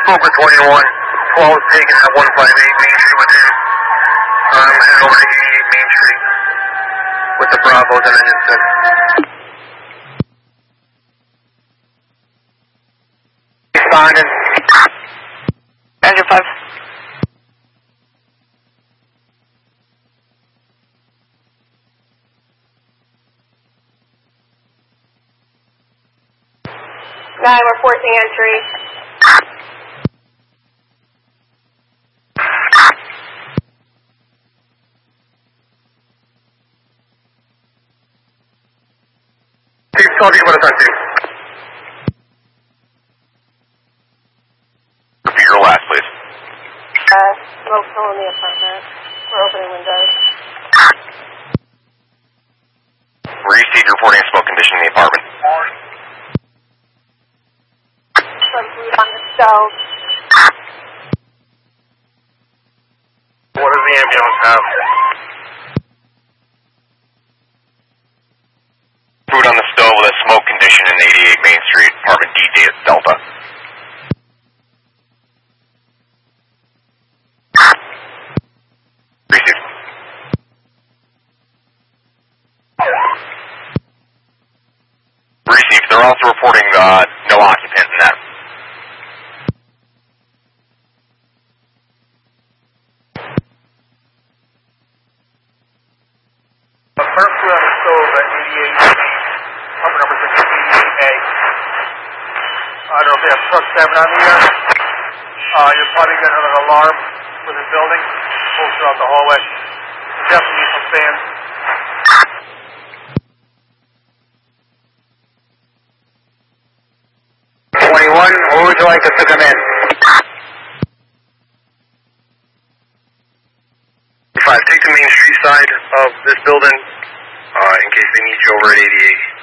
Cobra 21, 12 is taken at 158 Main Street with him. I'm heading over to 88 Main Street with the Bravos and Engine 6. Responding. Engine 5. We're forcing entry. Tell me what it's on to. Repeat your last, please. Smoke still in the apartment. We're opening windows. Received reporting smoke condition in the apartment. Some food on the stove. What does the ambulance have? Food on the stove with a smoke condition in 88 Main Street, apartment D Delta. Received. Received. They're also reporting no occupant in that. First food on the stove at 88 apartment number 688A. I don't know if they have truck 7 on the you're probably getting an alarm for the building. Pulls throughout the hallway. You definitely need some fans. Who would you like us to come in? 5, take the Main Street side of this building in case they need you over at 88.